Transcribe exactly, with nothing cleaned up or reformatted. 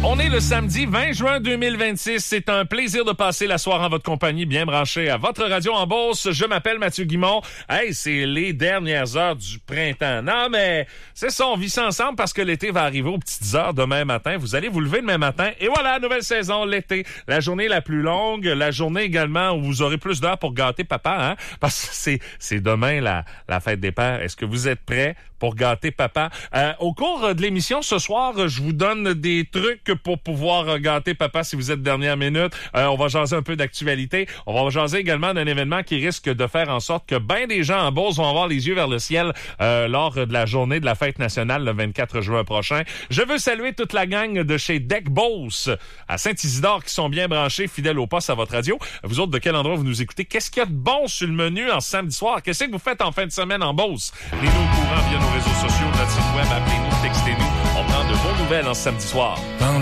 On est le samedi vingt juin deux mille vingt-six. C'est un plaisir de passer la soirée en votre compagnie, bien branché à votre radio en Beauce. Je m'appelle Mathieu Guimond. Hey, c'est les dernières heures du printemps. Non, mais c'est ça, on vit ça ensemble parce que l'été va arriver aux petites heures demain matin. Vous allez vous lever demain matin. Et voilà, nouvelle saison, l'été. La journée la plus longue, la journée également où vous aurez plus d'heures pour gâter papa, hein? Parce que c'est, c'est demain la, la fête des pères. Est-ce que vous êtes prêts pour gâter papa? Euh, au cours de l'émission ce soir, je vous donne des trucs pour pouvoir gâter papa si vous êtes dernière minute. Euh, on va jaser un peu d'actualité. On va jaser également d'un événement qui risque de faire en sorte que bien des gens en Beauce vont avoir les yeux vers le ciel euh, lors de la journée de la fête nationale le vingt-quatre juin prochain. Je veux saluer toute la gang de chez Deck Beauce à Saint-Isidore qui sont bien branchés, fidèles au poste à votre radio. Vous autres, de quel endroit vous nous écoutez? Qu'est-ce qu'il y a de bon sur le menu en samedi soir? Qu'est-ce que vous faites en fin de semaine en Beauce? Tenez-nous au courant via nos réseaux sociaux, notre site web, appelez-nous, textez-nous. On prend de bonnes nouvelles en samedi soir.